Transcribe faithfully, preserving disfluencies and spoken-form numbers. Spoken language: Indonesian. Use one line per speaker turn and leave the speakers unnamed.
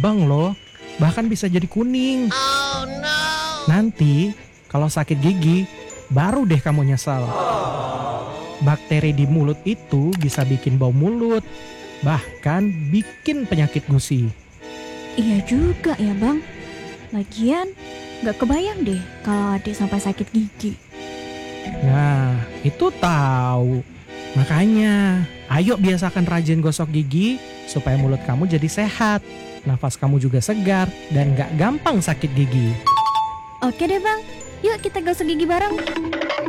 Bang loh, bahkan bisa jadi kuning. Nanti kalau sakit gigi, baru deh kamu nyesal. Bakteri di mulut itu bisa bikin bau mulut, bahkan bikin penyakit gusi.
Iya juga ya bang. Lagian gak kebayang deh kalau adik sampai sakit gigi.
Nah, itu tahu. Makanya, ayo biasakan rajin gosok gigi supaya mulut kamu jadi sehat, nafas kamu juga segar, dan gak gampang sakit gigi.
Oke deh bang, yuk kita gosok gigi bareng.